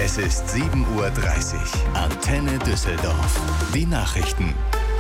Es ist 7:30 Uhr. Antenne Düsseldorf. Die Nachrichten.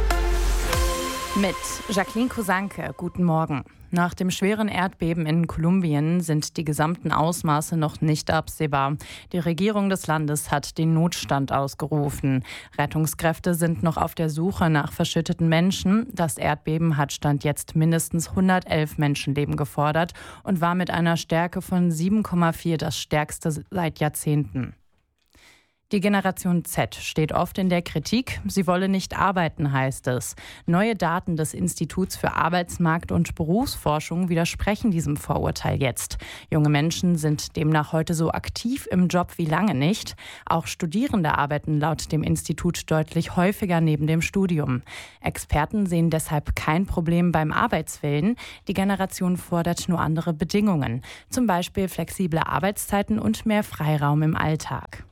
Mit Jacqueline Kosanke, guten Morgen. Nach dem schweren Erdbeben in Kolumbien sind die gesamten Ausmaße noch nicht absehbar. Die Regierung des Landes hat den Notstand ausgerufen. Rettungskräfte sind noch auf der Suche nach verschütteten Menschen. Das Erdbeben hat Stand jetzt mindestens 111 Menschenleben gefordert und war mit einer Stärke von 7,4 das stärkste seit Jahrzehnten. Die Generation Z steht oft in der Kritik. Sie wolle nicht arbeiten, heißt es. Neue Daten des Instituts für Arbeitsmarkt- und Berufsforschung widersprechen diesem Vorurteil jetzt. Junge Menschen sind demnach heute so aktiv im Job wie lange nicht. Auch Studierende arbeiten laut dem Institut deutlich häufiger neben dem Studium. Experten sehen deshalb kein Problem beim Arbeitswillen. Die Generation fordert nur andere Bedingungen, zum Beispiel flexible Arbeitszeiten und mehr Freiraum im Alltag.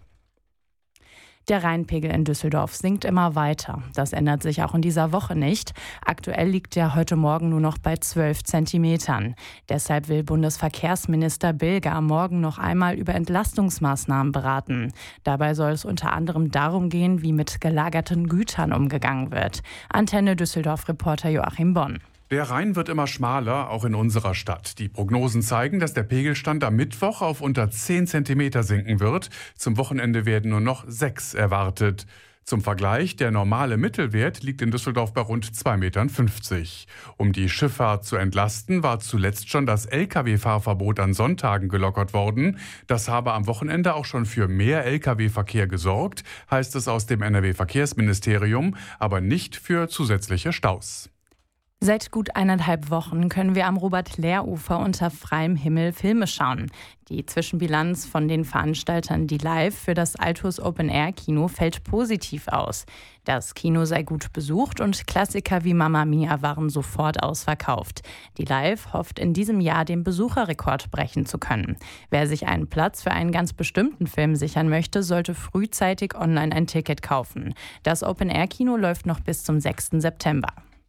Der Rheinpegel in Düsseldorf sinkt immer weiter. Das ändert sich auch in dieser Woche nicht. Aktuell liegt er heute Morgen nur noch bei 12 Zentimetern. Deshalb will Bundesverkehrsminister Bilger morgen noch einmal über Entlastungsmaßnahmen beraten. Dabei soll es unter anderem darum gehen, wie mit gelagerten Gütern umgegangen wird. Antenne Düsseldorf-Reporter Joachim Bonn. Der Rhein wird immer schmaler, auch in unserer Stadt. Die Prognosen zeigen, dass der Pegelstand am Mittwoch auf unter 10 Zentimeter sinken wird. Zum Wochenende werden nur noch 6 erwartet. Zum Vergleich, der normale Mittelwert liegt in Düsseldorf bei rund 2,50 Metern. Um die Schifffahrt zu entlasten, war zuletzt schon das Lkw-Fahrverbot an Sonntagen gelockert worden. Das habe am Wochenende auch schon für mehr Lkw-Verkehr gesorgt, heißt es aus dem NRW-Verkehrsministerium, aber nicht für zusätzliche Staus. Seit gut 1,5 Wochen können wir am Robert-Lehr-Ufer unter freiem Himmel Filme schauen. Die Zwischenbilanz von den Veranstaltern Die Live für das Altus Open-Air-Kino fällt positiv aus. Das Kino sei gut besucht und Klassiker wie Mamma Mia waren sofort ausverkauft. Die Live hofft in diesem Jahr den Besucherrekord brechen zu können. Wer sich einen Platz für einen ganz bestimmten Film sichern möchte, sollte frühzeitig online ein Ticket kaufen. Das Open-Air-Kino läuft noch bis zum 6. September.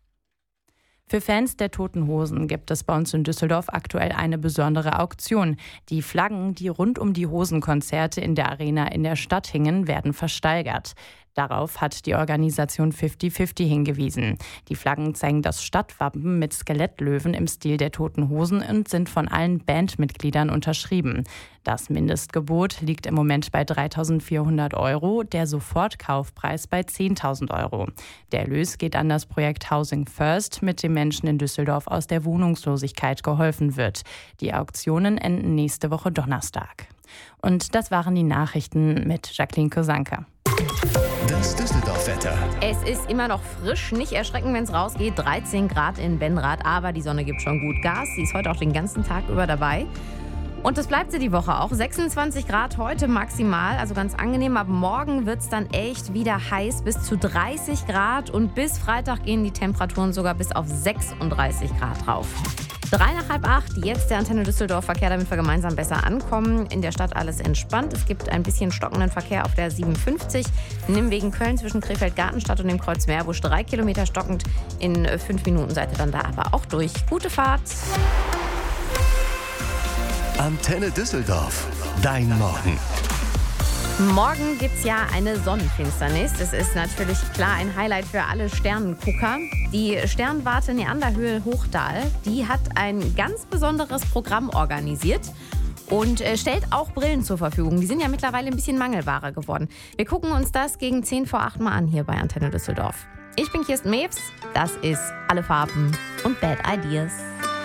Für Fans der Toten Hosen gibt es bei uns in Düsseldorf aktuell eine besondere Auktion. Die Flaggen, die rund um die Hosenkonzerte in der Arena in der Stadt hingen, werden versteigert. Darauf hat die Organisation 50/50 hingewiesen. Die Flaggen zeigen das Stadtwappen mit Skelettlöwen im Stil der Toten Hosen und sind von allen Bandmitgliedern unterschrieben. Das Mindestgebot liegt im Moment bei 3.400 €, der Sofortkaufpreis bei 10.000 €. Der Erlös geht an das Projekt Housing First, mit dem Menschen in Düsseldorf aus der Wohnungslosigkeit geholfen wird. Die Auktionen enden nächste Woche Donnerstag. Und das waren die Nachrichten mit Jacqueline Kosanke. Das Düsseldorf-Wetter. Es ist immer noch frisch, nicht erschrecken, wenn es rausgeht. 13 Grad in Benrath, aber die Sonne gibt schon gut Gas. Sie ist heute auch den ganzen Tag über dabei. Und das bleibt sie die Woche auch. 26 Grad heute maximal, also ganz angenehm. Ab morgen wird es dann echt wieder heiß, bis zu 30 Grad. Und bis Freitag gehen die Temperaturen sogar bis auf 36 Grad rauf. 7:55, jetzt der Antenne Düsseldorf Verkehr, damit wir gemeinsam besser ankommen. In der Stadt alles entspannt. Es gibt ein bisschen stockenden Verkehr auf der 57. Nimm wegen Köln zwischen Krefeld-Gartenstadt und dem Kreuz Meerbusch 3 Kilometer stockend. In 5 Minuten seid ihr dann da aber auch durch. Gute Fahrt. Antenne Düsseldorf. Dein Morgen. Morgen gibt es ja eine Sonnenfinsternis. Das ist natürlich klar ein Highlight für alle Sternengucker. Die Sternwarte Neanderhöhe Hochdahl, die hat ein ganz besonderes Programm organisiert und stellt auch Brillen zur Verfügung. Die sind ja mittlerweile ein bisschen mangelbarer geworden. Wir gucken uns das gegen 7:10 mal an hier bei Antenne Düsseldorf. Ich bin Kirsten Mewes, das ist Alle Farben und Bad Ideas.